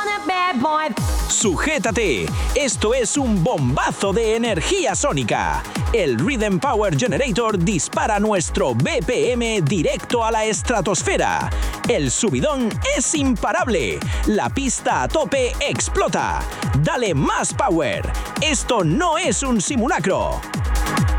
Sujétate, esto es un bombazo de energía sónica. El Rhythm Power Generator dispara nuestro BPM directo a la estratosfera. El subidón es imparable. La pista a tope explota. Dale más power. Esto no es un simulacro.